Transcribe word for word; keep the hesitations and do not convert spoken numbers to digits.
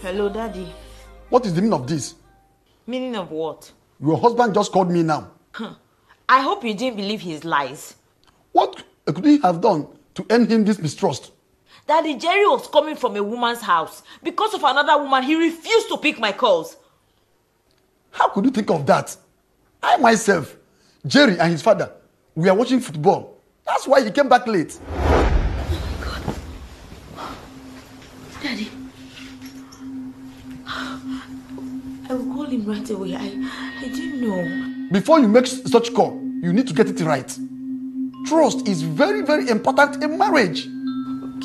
Hello, Daddy. What is the meaning of this? Meaning of what? Your husband just called me now. I hope you didn't believe his lies. What could he have done to end him this mistrust? Daddy, Jerry was coming from a woman's house. Because of another woman, he refused to pick my calls. How could you think of that? I myself, Jerry and his father, we are watching football. That's why he came back late. Oh my God. Daddy. I will call him right away. I, I didn't know. Before you make such call, you need to get it right. Trust is very, very important in marriage.